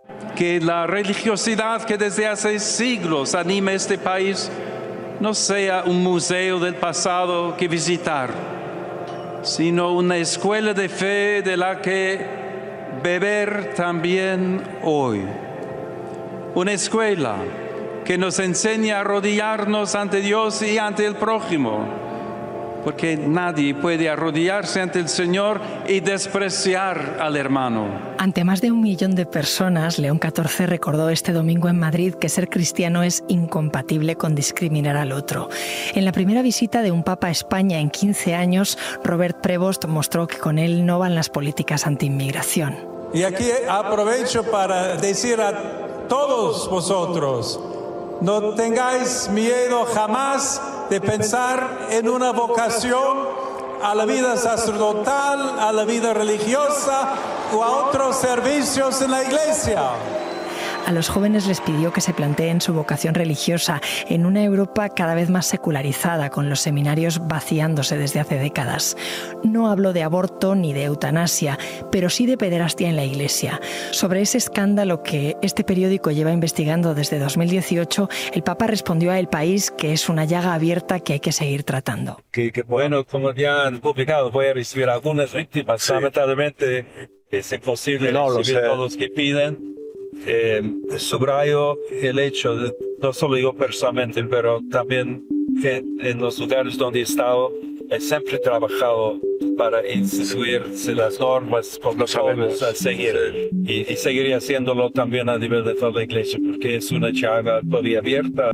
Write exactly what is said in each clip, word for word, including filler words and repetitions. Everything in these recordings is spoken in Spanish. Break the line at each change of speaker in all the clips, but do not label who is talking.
Que la religiosidad que desde hace siglos anima este país no sea un museo del pasado que visitar, sino una escuela de fe de la que beber también hoy. Una escuela que nos enseña a arrodillarnos ante Dios y ante el prójimo, porque nadie puede arrodillarse ante el Señor y despreciar al hermano.
Ante más de un millón de personas, León catorce recordó este domingo en Madrid que ser cristiano es incompatible con discriminar al otro. En la primera visita de un papa a España en quince años, Robert Prevost mostró que con él no van las políticas anti-inmigración.
Y aquí aprovecho para decir a todos vosotros, no tengáis miedo jamás de pensar en una vocación a la vida sacerdotal, a la vida religiosa o a otros servicios en la iglesia.
A los jóvenes les pidió que se planteen su vocación religiosa en una Europa cada vez más secularizada, con los seminarios vaciándose desde hace décadas. No habló de aborto ni de eutanasia, pero sí de pederastia en la Iglesia. Sobre ese escándalo que este periódico lleva investigando desde dos mil dieciocho, el Papa respondió a El País que es una llaga abierta que hay que seguir tratando.
Que, que bueno, como ya han publicado, voy a recibir algunas víctimas. Sí. Lamentablemente es imposible no, recibir todos los que piden. Eh, subrayo el hecho, de, no solo yo personalmente, pero también que en los lugares donde he estado, he siempre trabajado para instituirse las normas por los jóvenes a seguir. Y, y seguiría haciéndolo también a nivel de toda la iglesia, porque es una llaga todavía abierta.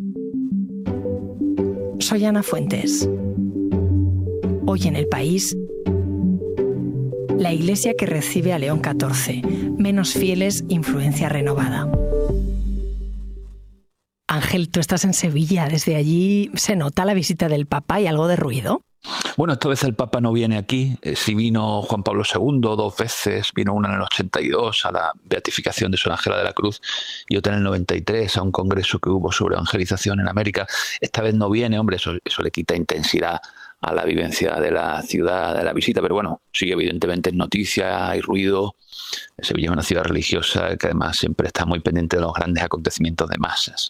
Soy Ana Fuentes. Hoy en El País, la iglesia que recibe a León catorce. Menos fieles, influencia renovada. Ángel, tú estás en Sevilla. Desde allí se nota la visita del Papa y algo de ruido.
Bueno, esta vez el Papa no viene aquí. Eh, sí vino Juan Pablo segundo dos veces. Vino una en el ochenta y dos a la beatificación de Sor Ángela de la Cruz y otra en el noventa y tres a un congreso que hubo sobre evangelización en América. Esta vez no viene, hombre, eso, eso le quita intensidad a la vivencia de la ciudad, de la visita, pero bueno, sí, evidentemente es noticia, hay ruido. Sevilla es una ciudad religiosa que además siempre está muy pendiente de los grandes acontecimientos de masas.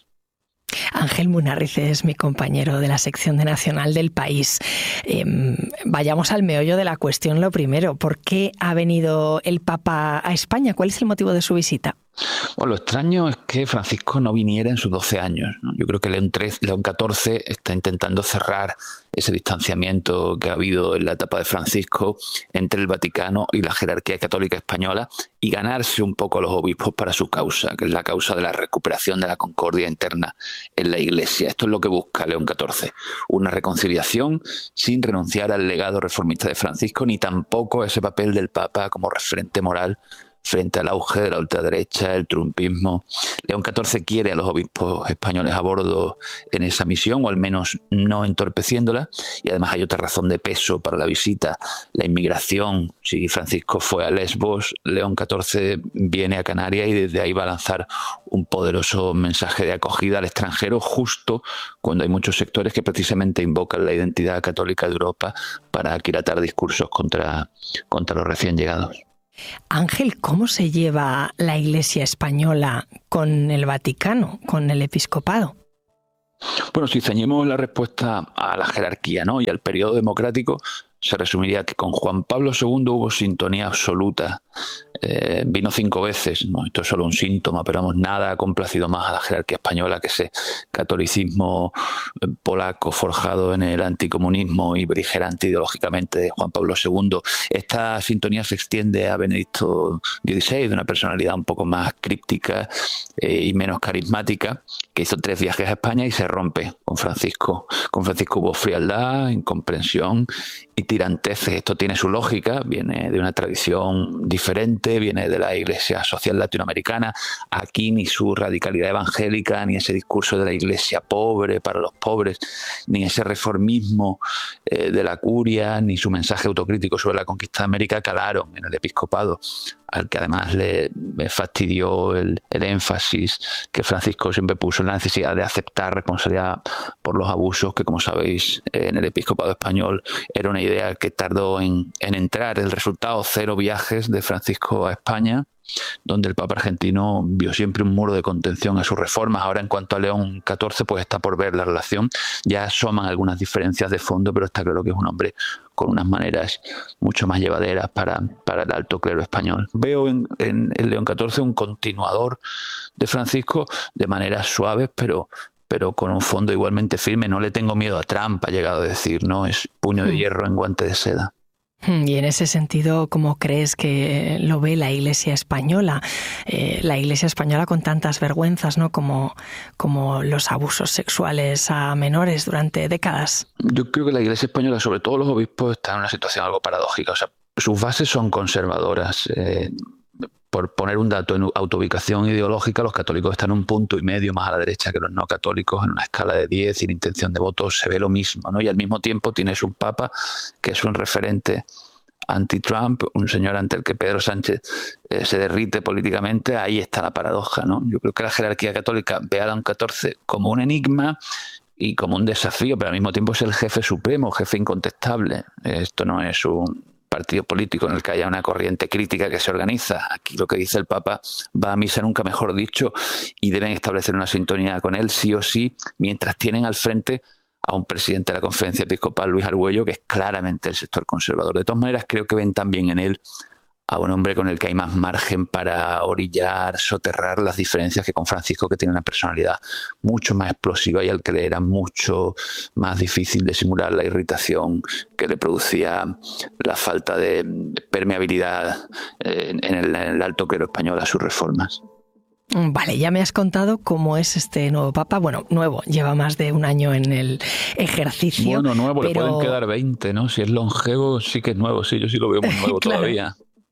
Ángel Munarriz es mi compañero de la sección de Nacional del País. Eh, vayamos al meollo de la cuestión lo primero. ¿Por qué ha venido el Papa a España? ¿Cuál es el motivo de su visita?
Bueno, lo extraño es que Francisco no viniera en sus doce años, ¿no? Yo creo que León trece, León catorce está intentando cerrar ese distanciamiento que ha habido en la etapa de Francisco entre el Vaticano y la jerarquía católica española y ganarse un poco a los obispos para su causa, que es la causa de la recuperación de la concordia interna en la Iglesia. Esto es lo que busca León catorce, una reconciliación sin renunciar al legado reformista de Francisco ni tampoco a ese papel del Papa como referente moral frente al auge de la ultraderecha, el trumpismo. León catorce quiere a los obispos españoles a bordo en esa misión, o al menos no entorpeciéndola, y además hay otra razón de peso para la visita, la inmigración. Si Francisco fue a Lesbos, León catorce viene a Canarias y desde ahí va a lanzar un poderoso mensaje de acogida al extranjero, justo cuando hay muchos sectores que precisamente invocan la identidad católica de Europa para aquilatar discursos contra, contra los recién llegados.
Ángel, ¿cómo se lleva la Iglesia española con el Vaticano, con el episcopado?
Bueno, si ceñimos la respuesta a la jerarquía, ¿no?, y al periodo democrático, se resumiría que con Juan Pablo segundo hubo sintonía absoluta. Eh, vino cinco veces, ¿no? Esto es solo un síntoma, pero vamos, nada ha complacido más a la jerarquía española que ese catolicismo polaco forjado en el anticomunismo y beligerante ideológicamente de Juan Pablo segundo. Esta sintonía se extiende a Benedicto dieciséis, de una personalidad un poco más críptica eh, y menos carismática, que hizo tres viajes a España y se rompe con Francisco. Con Francisco hubo frialdad, incomprensión y tiranteces. Esto tiene su lógica, viene de una tradición diferente, viene de la Iglesia social latinoamericana. Aquí ni su radicalidad evangélica, ni ese discurso de la Iglesia pobre para los pobres, ni ese reformismo eh, de la curia, ni su mensaje autocrítico sobre la conquista de América calaron en el episcopado, al que además le, le fastidió el, el énfasis que Francisco siempre puso en la necesidad de aceptar responsabilidad por los abusos, que como sabéis en el episcopado español era una idea que tardó en, en entrar. El resultado, cero viajes de Francisco a España, donde el Papa argentino vio siempre un muro de contención a sus reformas. Ahora, en cuanto a León catorce, pues está por ver la relación. Ya asoman algunas diferencias de fondo, pero está claro que es un hombre con unas maneras mucho más llevaderas para, para el alto clero español. Veo en, en, en León catorce un continuador de Francisco de maneras suaves, pero, pero con un fondo igualmente firme. No le tengo miedo a Trump, ha llegado a decir, ¿no? Es puño de hierro en guante de seda.
Y en ese sentido, ¿cómo crees que lo ve la Iglesia española? Eh, la Iglesia española con tantas vergüenzas, ¿no? Como, como los abusos sexuales a menores durante décadas.
Yo creo que la Iglesia española, sobre todo los obispos, está en una situación algo paradójica. O sea, sus bases son conservadoras. Eh, por poner un dato, en autoubicación ideológica, los católicos están un punto y medio más a la derecha que los no católicos, en una escala de diez, y en intención de voto se ve lo mismo, ¿no? Y al mismo tiempo tienes un papa que es un referente anti-Trump, un señor ante el que Pedro Sánchez eh, se derrite políticamente. Ahí está la paradoja, ¿no? Yo creo que la jerarquía católica ve a León catorce como un enigma y como un desafío, pero al mismo tiempo es el jefe supremo, jefe incontestable. Esto no es un partido político en el que haya una corriente crítica que se organiza. Aquí lo que dice el Papa va a misa, nunca mejor dicho, y deben establecer una sintonía con él sí o sí, mientras tienen al frente a un presidente de la Conferencia Episcopal, Luis Argüello, que es claramente el sector conservador. De todas maneras, creo que ven también en él a un hombre con el que hay más margen para orillar, soterrar las diferencias que con Francisco, que tiene una personalidad mucho más explosiva y al que le era mucho más difícil disimular la irritación que le producía la falta de permeabilidad en el, en el alto clero español a sus reformas.
Vale, ya me has contado cómo es este nuevo Papa. Bueno, nuevo, lleva más de un año en el ejercicio.
Bueno, nuevo,
pero...
le pueden quedar veinte, ¿no? Si es longevo, sí que es nuevo, sí, yo sí lo veo muy nuevo claro. Todavía.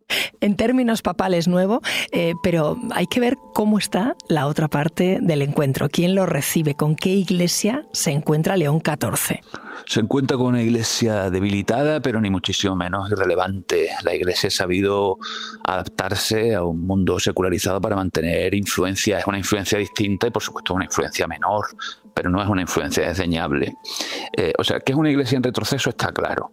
En términos papales nuevo, eh, pero hay que ver cómo está la otra parte del encuentro. ¿Quién lo recibe? ¿Con qué iglesia se encuentra León catorce?
Se encuentra con una iglesia debilitada, pero ni muchísimo menos irrelevante. La iglesia ha sabido adaptarse a un mundo secularizado para mantener influencia. Es una influencia distinta y, por supuesto, una influencia menor, pero no es una influencia desdeñable. Eh, o sea, que es una iglesia en retroceso está claro.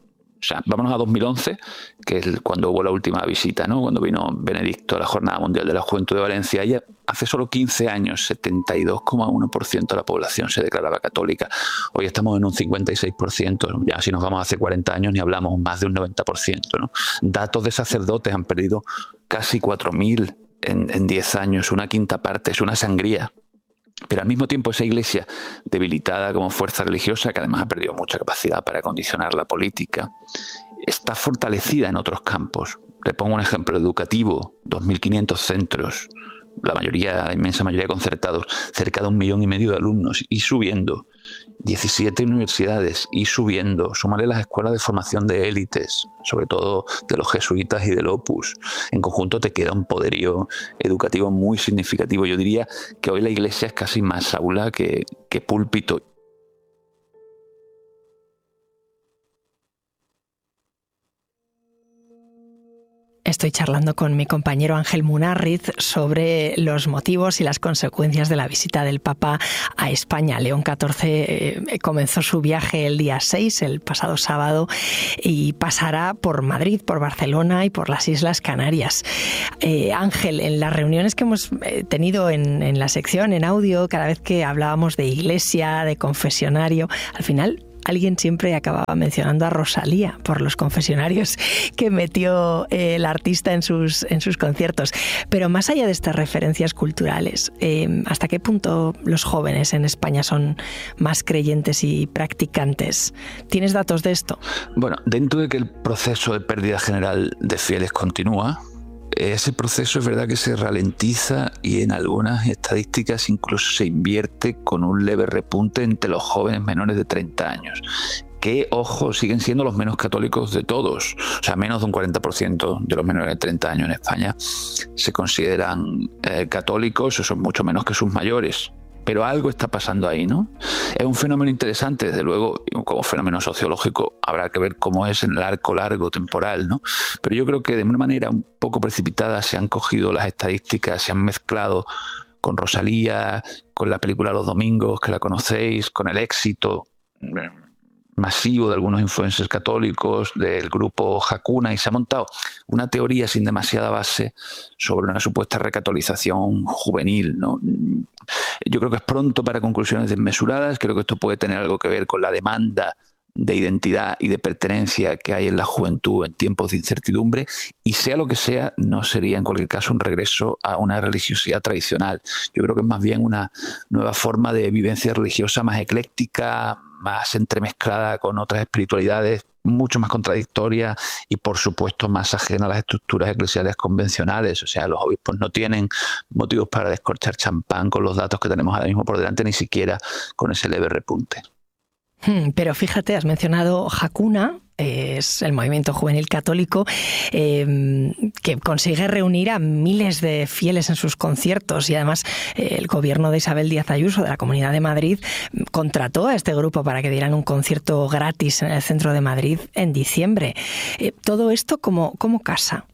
O sea, vámonos a dos mil once, que es cuando hubo la última visita, ¿no? Cuando vino Benedicto a la Jornada Mundial de la Juventud de Valencia. Y hace solo quince años, setenta y dos coma uno por ciento de la población se declaraba católica. Hoy estamos en un cincuenta y seis por ciento. Ya si nos vamos hace cuarenta años, ni hablamos más de un noventa por ciento, ¿no? Datos de sacerdotes han perdido casi cuatro mil en, en diez años, una quinta parte. Es una sangría. Pero al mismo tiempo esa iglesia debilitada como fuerza religiosa, que además ha perdido mucha capacidad para condicionar la política, está fortalecida en otros campos. Le pongo un ejemplo educativo: dos mil quinientos centros, la mayoría, la inmensa mayoría concertados, cerca de un millón y medio de alumnos y subiendo, diecisiete universidades y subiendo, súmale las escuelas de formación de élites, sobre todo de los jesuitas y del Opus. En conjunto te queda un poderío educativo muy significativo. Yo diría que hoy la iglesia es casi más aula que, que púlpito.
Estoy charlando con mi compañero Ángel Munarriz sobre los motivos y las consecuencias de la visita del Papa a España. León catorce eh, comenzó su viaje el día seis, el pasado sábado, y pasará por Madrid, por Barcelona y por las Islas Canarias. Eh, Ángel, en las reuniones que hemos tenido en, en la sección, en audio, cada vez que hablábamos de iglesia, de confesionario, al final alguien siempre acababa mencionando a Rosalía por los confesionarios que metió eh, el artista en sus, en sus conciertos. Pero más allá de estas referencias culturales, eh, ¿hasta qué punto los jóvenes en España son más creyentes y practicantes? ¿Tienes datos de esto?
Bueno, dentro de que el proceso de pérdida general de fieles continúa, ese proceso es verdad que se ralentiza y en algunas estadísticas incluso se invierte con un leve repunte entre los jóvenes menores de treinta años, que, ojo, siguen siendo los menos católicos de todos. O sea, menos de un cuarenta por ciento de los menores de treinta años en España se consideran eh, católicos, eso es mucho menos que sus mayores. Pero algo está pasando ahí, ¿no? Es un fenómeno interesante, desde luego, como fenómeno sociológico habrá que ver cómo es en el arco largo temporal, ¿no? Pero yo creo que de una manera un poco precipitada se han cogido las estadísticas, se han mezclado con Rosalía, con la película Los Domingos, que la conocéis, con el éxito masivo de algunos influencers católicos, del grupo Hakuna, y se ha montado una teoría sin demasiada base sobre una supuesta recatolización juvenil, ¿no? Yo creo que es pronto para conclusiones desmesuradas. Creo que esto puede tener algo que ver con la demanda de identidad y de pertenencia que hay en la juventud en tiempos de incertidumbre, y sea lo que sea, no sería en cualquier caso un regreso a una religiosidad tradicional. Yo creo que es más bien una nueva forma de vivencia religiosa más ecléctica, más entremezclada con otras espiritualidades, mucho más contradictoria y, por supuesto, más ajena a las estructuras eclesiales convencionales. O sea, los obispos no tienen motivos para descorchar champán con los datos que tenemos ahora mismo por delante, ni siquiera con ese leve repunte.
Pero fíjate, has mencionado Hakuna, es el movimiento juvenil católico eh, que consigue reunir a miles de fieles en sus conciertos, y además eh, el gobierno de Isabel Díaz Ayuso de la Comunidad de Madrid contrató a este grupo para que dieran un concierto gratis en el centro de Madrid en diciembre. Eh, ¿Todo esto cómo, cómo casa?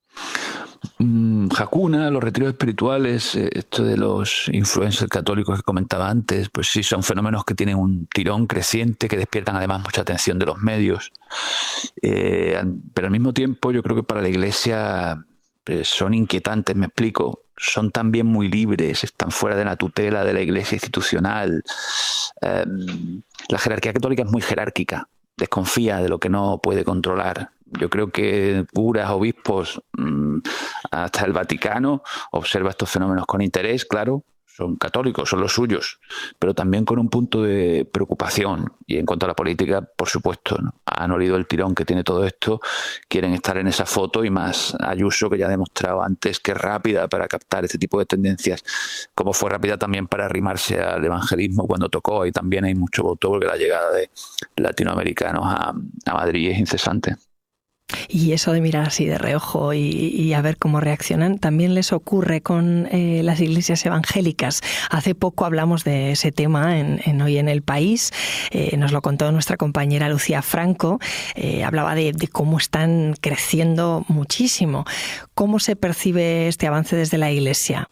Mm, Hakuna, los retiros espirituales, eh, esto de los influencers católicos que comentaba antes, pues sí, son fenómenos que tienen un tirón creciente, que despiertan además mucha atención de los medios. Eh, pero al mismo tiempo yo creo que para la Iglesia eh, son inquietantes, me explico. Son también muy libres, están fuera de la tutela de la Iglesia institucional. Eh, la jerarquía católica es muy jerárquica, desconfía de lo que no puede controlar. Yo creo que curas, obispos, hasta el Vaticano observa estos fenómenos con interés, claro, son católicos, son los suyos, pero también con un punto de preocupación. Y en cuanto a la política, por supuesto, ¿no? Han olido el tirón que tiene todo esto, quieren estar en esa foto, y más Ayuso, que ya ha demostrado antes que es rápida para captar este tipo de tendencias, como fue rápida también para arrimarse al evangelismo cuando tocó, y también hay mucho voto porque la llegada de latinoamericanos a, a Madrid es incesante.
Y eso de mirar así de reojo y, y a ver cómo reaccionan, también les ocurre con eh, las iglesias evangélicas. Hace poco hablamos de ese tema en, en Hoy en el País. Eh, nos lo contó nuestra compañera Lucía Franco. Eh, hablaba de, de cómo están creciendo muchísimo. ¿Cómo se percibe este avance desde la Iglesia?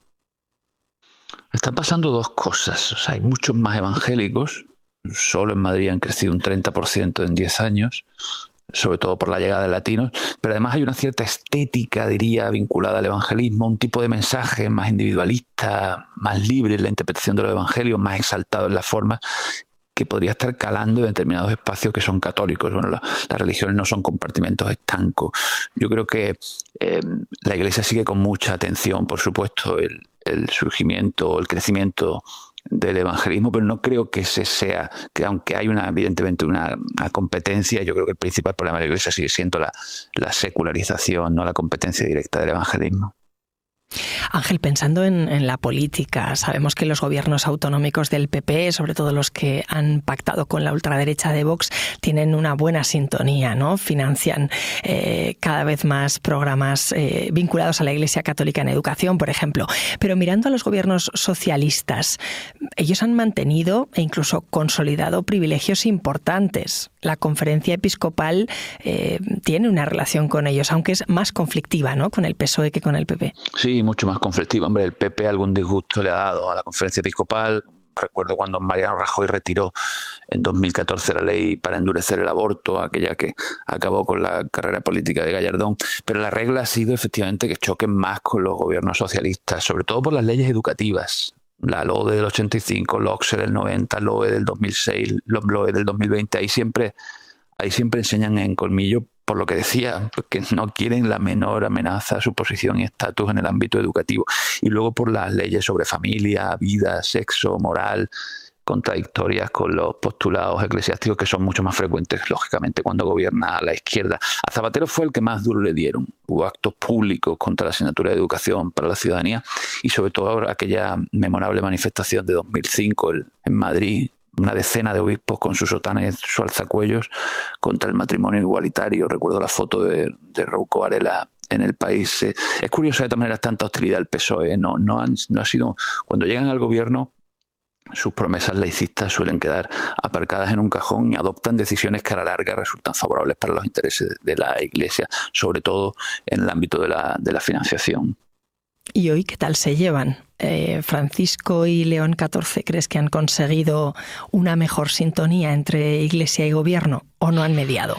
Están pasando dos cosas. O sea, hay muchos más evangélicos. Solo en Madrid han crecido un treinta por ciento en diez años. Sobre todo por la llegada de latinos, pero además hay una cierta estética, diría, vinculada al evangelismo, un tipo de mensaje más individualista, más libre en la interpretación de los evangelios, más exaltado en la forma, que podría estar calando en determinados espacios que son católicos. Bueno, la, las religiones no son compartimentos estancos. Yo creo que eh, la Iglesia sigue con mucha atención, por supuesto, el, el surgimiento, el crecimiento del evangelismo, pero no creo que ese sea, que aunque hay una evidentemente una, una competencia, yo creo que el principal problema de la Iglesia sigue siendo la, la secularización, no la competencia directa del evangelismo.
Ángel, pensando en, en la política, sabemos que los gobiernos autonómicos del P P, sobre todo los que han pactado con la ultraderecha de Vox, tienen una buena sintonía, ¿no? Financian eh, cada vez más programas eh, vinculados a la Iglesia Católica en educación, por ejemplo. Pero mirando a los gobiernos socialistas, ellos han mantenido e incluso consolidado privilegios importantes. La Conferencia Episcopal eh, tiene una relación con ellos, aunque es más conflictiva, ¿no?, con el P S O E que con el P P.
Sí, mucho más conflictiva. Hombre, el P P algún disgusto le ha dado a la Conferencia Episcopal. Recuerdo cuando Mariano Rajoy retiró en dos mil catorce la ley para endurecer el aborto, aquella que acabó con la carrera política de Gallardón. Pero la regla ha sido efectivamente que choquen más con los gobiernos socialistas, sobre todo por las leyes educativas. La L O D E del ochenta y cinco, L O C S E del noventa, L O E del dos mil seis, L O E del dos mil veinte. Ahí siempre, ahí siempre enseñan en colmillo, por lo que decía, que no quieren la menor amenaza a su posición y estatus en el ámbito educativo. Y luego por las leyes sobre familia, vida, sexo, moral, contradictorias con los postulados eclesiásticos que son mucho más frecuentes, lógicamente, cuando gobierna la izquierda. A Zapatero fue el que más duro le dieron. Hubo actos públicos contra la asignatura de educación para la ciudadanía y sobre todo aquella memorable manifestación de dos mil cinco en Madrid, una decena de obispos con sus sotanes, sus alzacuellos, contra el matrimonio igualitario. Recuerdo la foto de, de Rouco Varela en El País. Es curioso de todas maneras tanta hostilidad al P S O E. No, no, han, no ha sido, cuando llegan al gobierno, sus promesas laicistas suelen quedar aparcadas en un cajón y adoptan decisiones que a la larga resultan favorables para los intereses de la Iglesia, sobre todo en el ámbito de la, de la financiación.
¿Y hoy qué tal se llevan? Eh, Francisco y León catorce, ¿crees que han conseguido una mejor sintonía entre Iglesia y gobierno o no han mediado?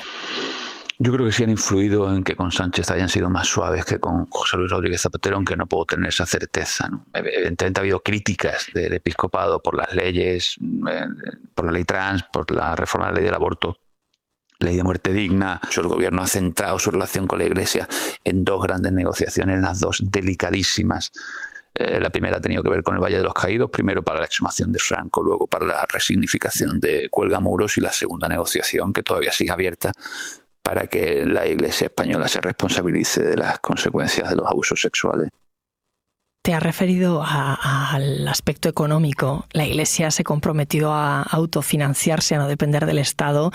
Yo creo que sí han influido en que con Sánchez hayan sido más suaves que con José Luis Rodríguez Zapatero, aunque no puedo tener esa certeza, ¿no? Evidentemente ha habido críticas del episcopado por las leyes, eh, por la ley trans, por la reforma de la ley del aborto, ley de muerte digna. El gobierno ha centrado su relación con la Iglesia en dos grandes negociaciones, las dos delicadísimas. Eh, la primera ha tenido que ver con el Valle de los Caídos, primero para la exhumación de Franco, luego para la resignificación de Cuelgamuros, y la segunda negociación, que todavía sigue abierta, para que la Iglesia española se responsabilice de las consecuencias de los abusos sexuales.
Te has referido a, al aspecto económico. La Iglesia se comprometió a autofinanciarse, a no depender del Estado.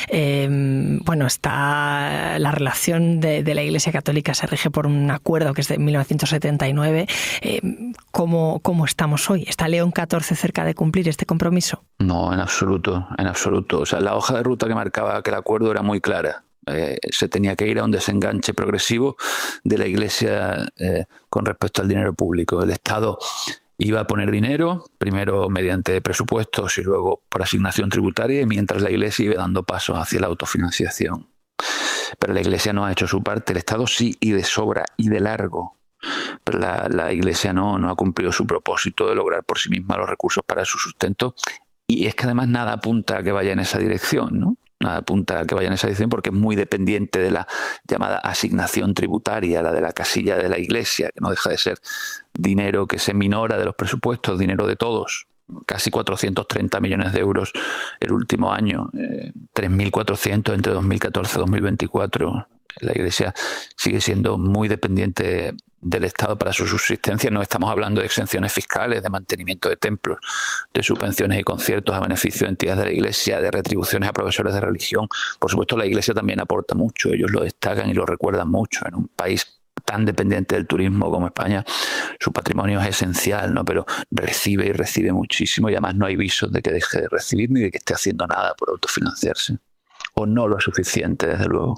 Eh, bueno, está la relación de, de la Iglesia Católica se rige por un acuerdo que es de mil novecientos setenta y nueve. Eh, ¿cómo, ¿Cómo estamos hoy? ¿Está León catorce cerca de cumplir este compromiso?
No, en absoluto, en absoluto. O sea, la hoja de ruta que marcaba aquel acuerdo era muy clara. Eh, se tenía que ir a un desenganche progresivo de la Iglesia eh, con respecto al dinero público. El Estado iba a poner dinero, primero mediante presupuestos y luego por asignación tributaria, y mientras la Iglesia iba dando pasos hacia la autofinanciación. Pero la Iglesia no ha hecho su parte, el Estado sí, y de sobra y de largo. Pero la, la Iglesia no, no ha cumplido su propósito de lograr por sí misma los recursos para su sustento, y es que además nada apunta a que vaya en esa dirección, ¿no? Nada apunta a que vaya en esa dirección porque es muy dependiente de la llamada asignación tributaria, la de la casilla de la Iglesia, que no deja de ser dinero que se minora de los presupuestos, dinero de todos. Casi cuatrocientos treinta millones de euros el último año, eh, tres mil cuatrocientos entre dos mil catorce y dos mil veinticuatro. La Iglesia sigue siendo muy dependiente del Estado para su subsistencia. No estamos hablando de exenciones fiscales, de mantenimiento de templos, de subvenciones y conciertos a beneficio de entidades de la Iglesia, de retribuciones a profesores de religión. Por supuesto, la Iglesia también aporta mucho, ellos lo destacan y lo recuerdan mucho. En un país tan dependiente del turismo como España, su patrimonio es esencial, ¿no? Pero recibe y recibe muchísimo, y además no hay visos de que deje de recibir ni de que esté haciendo nada por autofinanciarse. O no lo suficiente, desde luego.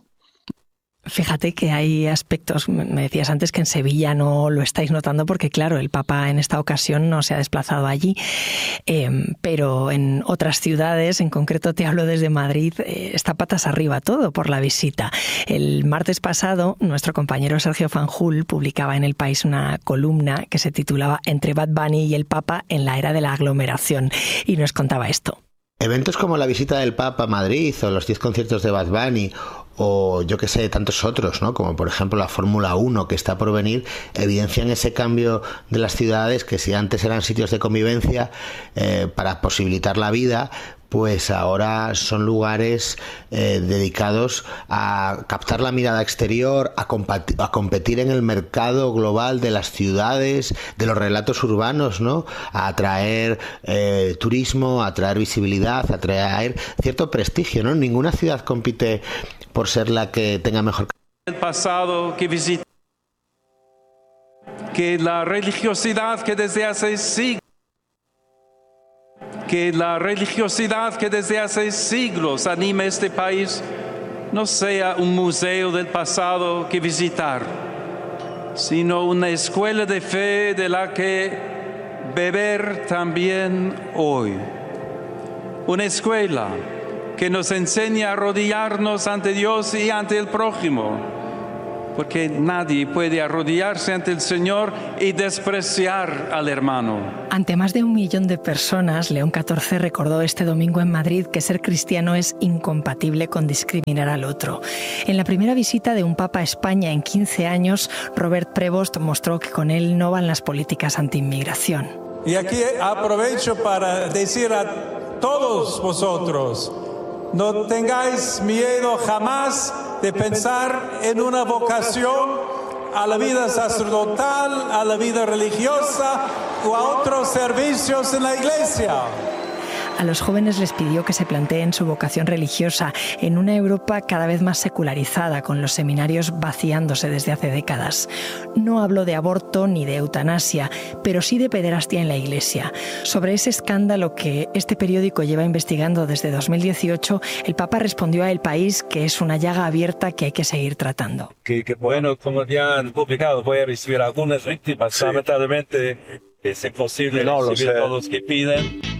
Fíjate que hay aspectos, me decías antes que en Sevilla no lo estáis notando porque claro, el Papa en esta ocasión no se ha desplazado allí, eh, pero en otras ciudades, en concreto te hablo desde Madrid, eh, está patas arriba todo por la visita. El martes pasado, nuestro compañero Sergio Fanjul publicaba en El País una columna que se titulaba Entre Bad Bunny y el Papa en la era de la aglomeración, y nos contaba esto.
Eventos como la visita del Papa a Madrid o los diez conciertos de Bad Bunny o yo que sé, tantos otros, ¿no? Como por ejemplo la Fórmula uno que está por venir, evidencian ese cambio de las ciudades que si antes eran sitios de convivencia eh, para posibilitar la vida, pues ahora son lugares eh, dedicados a captar la mirada exterior, a, compat- a competir en el mercado global de las ciudades, de los relatos urbanos, ¿no? A atraer eh, turismo, a atraer visibilidad, a atraer cierto prestigio, ¿no? Ninguna ciudad compite por ser la que tenga mejor.
El pasado que visita, que la religiosidad que desde hace siglos que la religiosidad que desde hace siglos anima este país no sea un museo del pasado que visitar, sino una escuela de fe de la que beber también hoy. Una escuela que nos enseña a arrodillarnos ante Dios y ante el prójimo, porque nadie puede arrodillarse ante el Señor y despreciar al hermano.
Ante más de un millón de personas, León catorce recordó este domingo en Madrid que ser cristiano es incompatible con discriminar al otro. En la primera visita de un papa a España en quince años, Robert Prevost mostró que con él no van las políticas anti-inmigración.
Y aquí aprovecho para decir a todos vosotros, no tengáis miedo jamás de pensar en una vocación a la vida sacerdotal, a la vida religiosa o a otros servicios en la Iglesia.
A los jóvenes les pidió que se planteen su vocación religiosa en una Europa cada vez más secularizada, con los seminarios vaciándose desde hace décadas. No habló de aborto ni de eutanasia, pero sí de pederastia en la Iglesia. Sobre ese escándalo que este periódico lleva investigando desde dos mil dieciocho, el Papa respondió a El País que es una llaga abierta que hay que seguir tratando.
Que, que bueno, como ya han publicado, voy a recibir algunas víctimas. Sí. Lamentablemente es imposible no recibir todos los que piden.